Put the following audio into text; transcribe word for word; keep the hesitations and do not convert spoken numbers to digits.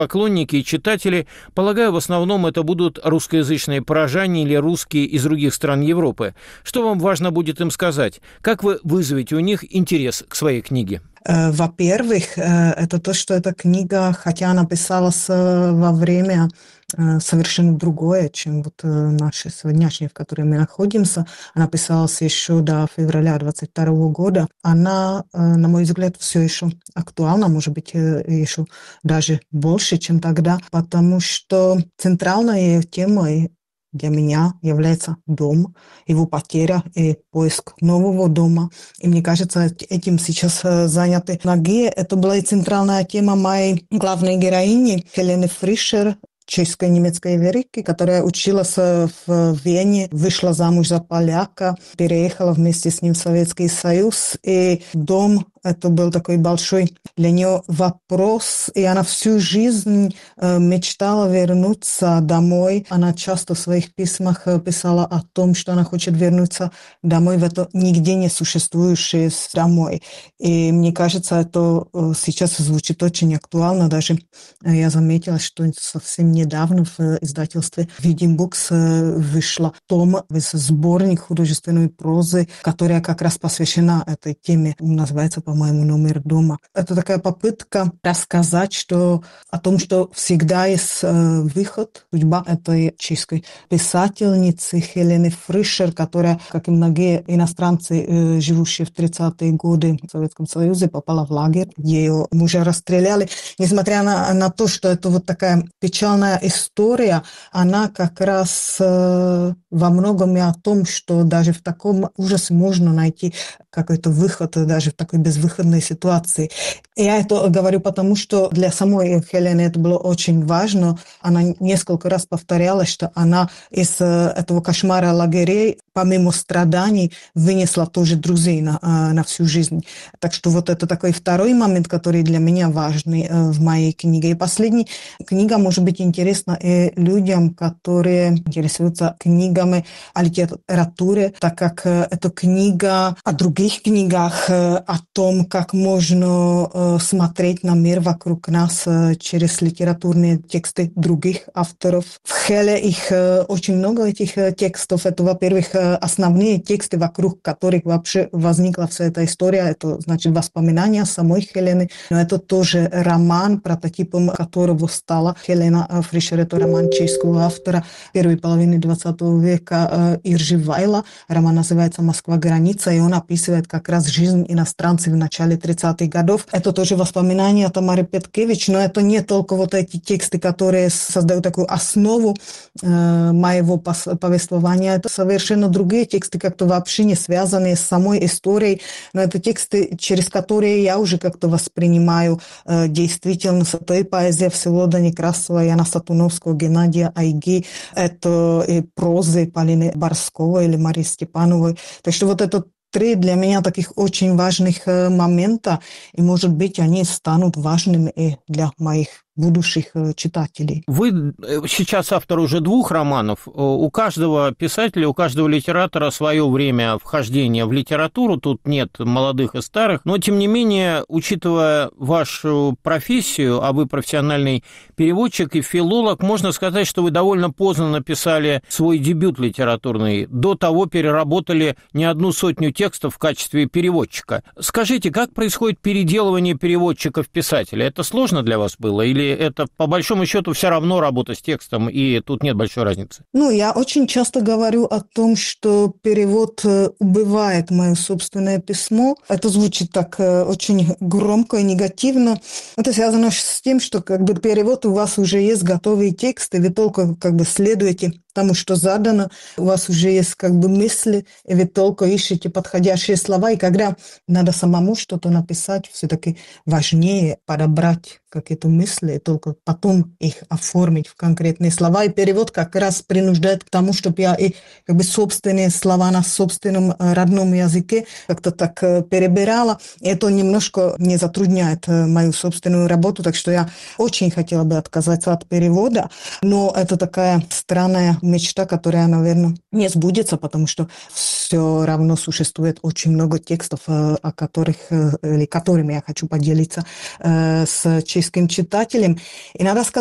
поклонники и читатели, полагаю, в основном это будут русскоязычные парижане или русские из других стран Европы. Что вам важно будет им сказать? Как вы вызовете у них интерес к своей книге? Во-первых, это то, что эта книга, хотя она писалась во время совершенно другое, чем вот наши сегодняшние, в которой мы находимся. Она писалась еще до февраля двадцать второго года. Она, на мой взгляд, все еще актуальна, может быть, еще даже больше, чем тогда, потому что центральной темой для меня является дом, его потеря и поиск нового дома. И мне кажется, этим сейчас заняты многие. Это была и центральная тема моей главной героини Хелены Фришер, чешской немецкой еврейки, которая училась в Вене, вышла замуж за поляка, переехала вместе с ним в Советский Союз. И дом — это был такой большой для нее вопрос, и она всю жизнь э, мечтала вернуться домой. Она часто в своих письмах писала о том, что она хочет вернуться домой, в это нигде не существующее домой. И мне кажется, это э, сейчас звучит очень актуально. Даже э, я заметила, что совсем недавно в издательстве Видим Букс э, вышла том, сборник художественной прозы, которая как раз посвящена этой теме. Называется, по-моему, «Номер дома». Это такая попытка рассказать, что о том, что всегда есть э, выход. Судьба этой чешской писательницы Хелены Фришер, которая, как и многие иностранцы, э, живущие в тридцатые годы в Советском Союзе, попала в лагерь, где ее мужа расстреляли. Несмотря на, на то, что это вот такая печальная история, она как раз э, во многом и о том, что даже в таком ужасе можно найти какой-то выход, даже в такой безвыходной ситуации. Я это говорю потому, что для самой Хелены это было очень важно. Она несколько раз повторяла, что она из этого кошмара лагерей, помимо страданий, вынесла тоже друзей на, на всю жизнь. Так что вот это такой второй момент, который для меня важный в моей книге. И последний, книга может быть интересна и людям, которые интересуются книгами о литературе, так как это книга о других книгах, о том, как можно смотреть на мир вокруг нас через литературные тексты других авторов. В Хеле их очень много, этих текстов. Это, во-первых, основные тексты, вокруг которых вообще возникла вся эта история. Это, значит, воспоминания самой Хелены. Но это тоже роман, прототипом которого стала Хелена Фришер. Это роман чешского автора первой половины двадцатого века Иржи Вайла. Роман называется «Москва. Граница», и он описывает как раз жизнь иностранцев в начале тридцатых годов. Это тоже воспоминания Тамары Петкевич, но это не только вот эти тексты, которые создают такую основу э, моего повествования. Это совершенно другие тексты, как-то вообще не связанные с самой историей, но это тексты, через которые я уже как-то воспринимаю э, действительность. Это и поэзия Всеволода Некрасова, Яна Сатуновского, Геннадия Айги, это и прозы Полины Борского или Марии Степановой. Так что вот это три для меня таких очень важных момента, и, может быть, они станут важными и для моих будущих читателей. Вы сейчас автор уже двух романов. У каждого писателя, у каждого литератора свое время вхождения в литературу. Тут нет молодых и старых. Но, тем не менее, учитывая вашу профессию, а вы профессиональный переводчик и филолог, можно сказать, что вы довольно поздно написали свой дебют литературный. До того переработали не одну сотню текстов в качестве переводчика. Скажите, как происходит переделывание переводчика в писателя? Это сложно для вас было? Или это, по большому счету, все равно работа с текстом, и тут нет большой разницы? Ну, я очень часто говорю о том, что перевод убивает мое собственное письмо. Это звучит так очень громко и негативно. Это связано с тем, что как бы перевод у вас уже есть готовый текст, и вы только как бы следуете тому, что задано, у вас уже есть как бы мысли, и вы только ищете подходящие слова, и когда надо самому что-то написать, все-таки важнее подобрать какие-то мысли, и только потом их оформить в конкретные слова. И перевод как раз принуждает к тому, чтобы я и как бы собственные слова на собственном родном языке как-то так перебирала. И это немножко не затрудняет мою собственную работу, так что я очень хотела бы отказаться от перевода, но это такая странная мечта, которая, наверное, не сбудется, потому что все равно существует очень много текстов, о которых, или которыми я хочу поделиться с чешским читателем. И надо сказать,